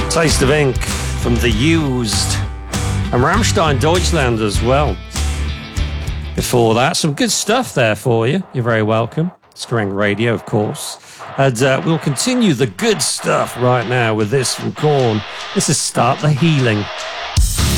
Taste of Ink from The Used and Rammstein Deutschland as well. Before that, some good stuff there for you. You're very welcome. String Radio, of course. And we'll continue the good stuff right now with this from Korn. This is Start the Healing.